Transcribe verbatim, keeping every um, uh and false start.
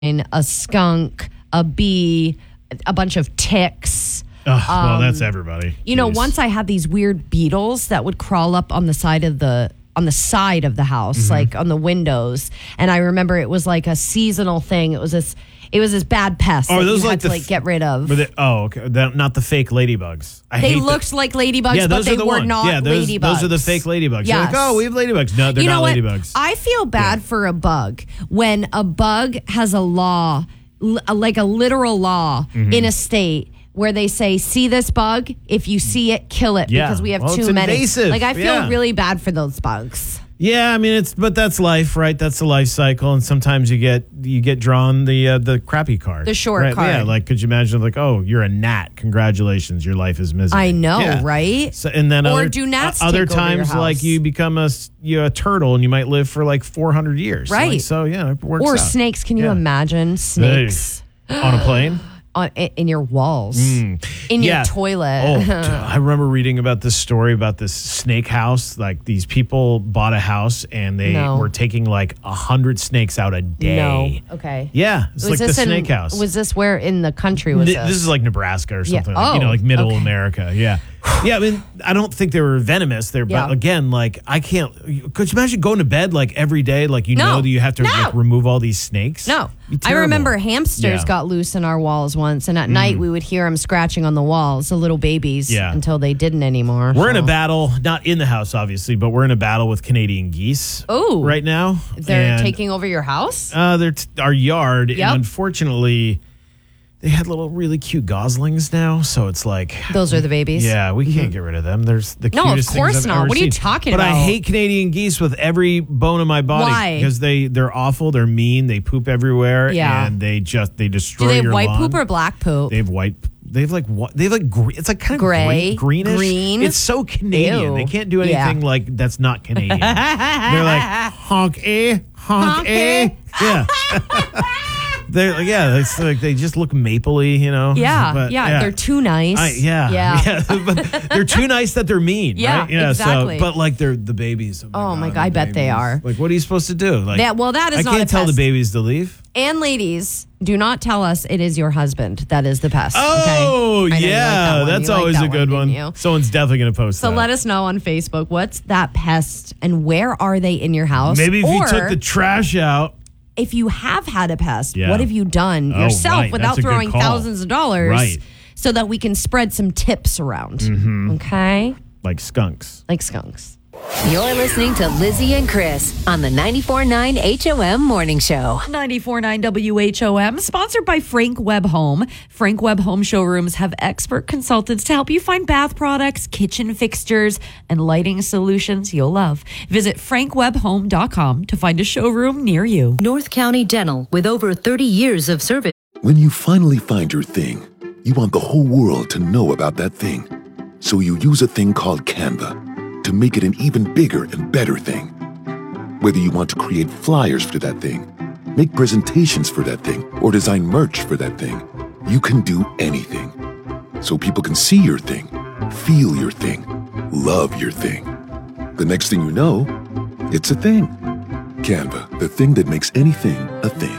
a skunk, a bee, a bunch of ticks. Oh, well, Um, that's everybody. You know, Jeez. once I had these weird beetles that would crawl up on the side of the on the side of the house, Mm-hmm. like on the windows. And I remember it was like a seasonal thing. It was this it was this bad pest Oh, that those you like had the to like f- get rid of. Were they, oh, okay. They're not the fake ladybugs. I They hate looked the, like ladybugs, yeah, but those they are the were ones. not yeah, those, ladybugs. Those are the fake ladybugs. You're like, Yes. oh, we have ladybugs. No, they're you know not what? ladybugs. I feel bad Yeah. for a bug when a bug has a law, l- like a literal law Mm-hmm. in a state where they say, see this bug? If you see it, kill it Yeah. because we have Well, too it's many. invasive. Like, I feel Yeah. really bad for those bugs. Yeah, I mean it's, but that's life, right? That's the life cycle, and sometimes you get you get drawn the uh, the crappy card, The short right? card. Yeah, like could you imagine like, oh, you're a gnat, congratulations, your life is miserable. I know, Yeah. right? So, and then Or other, do gnats uh, other take over your times house? like you become a s- you're a turtle and you might live for like four hundred years, Right. Like, so yeah, it works Or out. snakes. Can you Yeah. imagine snakes on a plane. on, in in your walls, in Yeah. your toilet? Oh, dude, I remember reading about this story about this snake house. Like these people bought a house and they No. were taking like a hundred snakes out a day. No. Okay. Yeah, it's like the this in- snake house. Was this where in the country was Th- this? this is like Nebraska or Yeah. something. like, you know, Oh, like middle okay. America. Yeah. Yeah, I mean, I don't think they were venomous. They're, Yeah. but again, like, I can't. Could you imagine going to bed like every day, like you No. know that you have to No. like, remove all these snakes? No. Be I terrible. remember hamsters Yeah. got loose in our walls once, and at night we would hear them scratching on the walls, the little babies, Yeah. until they didn't anymore. We're in a So- battle, not in the house, obviously, but we're in a battle with Canadian geese. Ooh. right now They're And, taking over your house? Uh, they're t- our yard, Yep. and unfortunately, they had little really cute goslings now. So it's like Those are the babies? Yeah, we can't get rid of them. There's the No, of cutest course things I've not. ever What are you seen. talking but I about? hate Canadian geese with every bone of my body. Why? Because they they're awful. They're mean. They poop everywhere. Yeah. and they just they destroy Do they have your white lawn. poop or black poop? They have white. They have like what? They have like green. It's like kind of Gray, green, greenish. green. It's so Canadian. Ew. They can't do Yeah. anything like that's not Canadian. They're like honk eh, honk, Honk eh. eh. Yeah. They're like yeah. It's like they just look mapley, you know. yeah, But, yeah, they're too nice. I, yeah, Yeah. but they're too nice that they're mean. Yeah, right? yeah. exactly. So, but like they're the babies. Oh, my God, I the bet they babies. are. Like, what are you supposed to do? Like, That- well, that is I not can't a tell the pest. babies to leave. And ladies, do not tell us it is your husband that is the pest. Oh, okay? I know you like yeah, that one. that's You like always that a good one, one. didn't you? Someone's definitely gonna post So that. let us know on Facebook, what's that pest and where are they in your house? Maybe if or you took the trash out. if you have had a pest, Yeah. what have you done Oh, yourself right. without That's a good throwing call. thousands of dollars Right. so that we can spread some tips around? Okay? Like skunks. Like skunks. You're listening to Lizzie and Chris on the ninety-four point nine H O M Morning Show. ninety-four point nine W H O M, sponsored by Frank Webb Home. Frank Webb Home showrooms have expert consultants to help you find bath products, kitchen fixtures, and lighting solutions you'll love. Visit frank webb home dot com to find a showroom near you. North County Dental, with over thirty years of service. When you finally find your thing, you want the whole world to know about that thing. So you use a thing called Canva to make it an even bigger and better thing. Whether you want to create flyers for that thing, make presentations for that thing, or design merch for that thing, you can do anything. So people can see your thing, feel your thing, love your thing. The next thing you know, it's a thing. Canva, the thing that makes anything a thing.